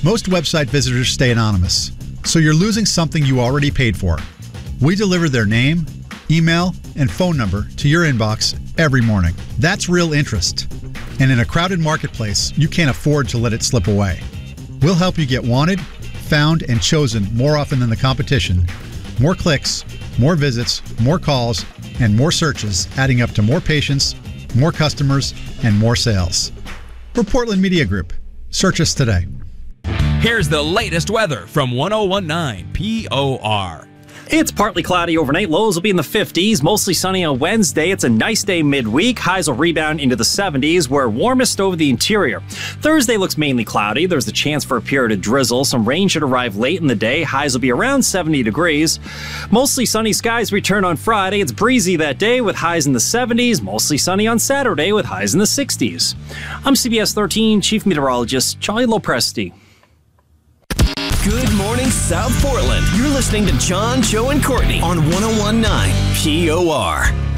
Most website visitors stay anonymous, so you're losing something you already paid for. We deliver their name, email, and phone number to your inbox every morning. That's real interest. And in a crowded marketplace, you can't afford to let it slip away. We'll help you get wanted, found, and chosen more often than the competition. More clicks, more visits, more calls, and more searches, adding up to more patients, more customers, and more sales. We're Portland Media Group. Search us today. Here's the latest weather from 1019 POR. It's partly cloudy overnight. Lows will be in the 50s. Mostly sunny on Wednesday. It's a nice day midweek. Highs will rebound into the 70s. We're warmest over the interior. Thursday looks mainly cloudy. There's the chance for a period of drizzle. Some rain should arrive late in the day. Highs will be around 70 degrees. Mostly sunny skies return on Friday. It's breezy that day with highs in the 70s. Mostly sunny on Saturday with highs in the 60s. I'm CBS 13 Chief Meteorologist Charlie Lopresti. Good morning, South Portland. You're listening to John, Joe, and Courtney on 1019 POR.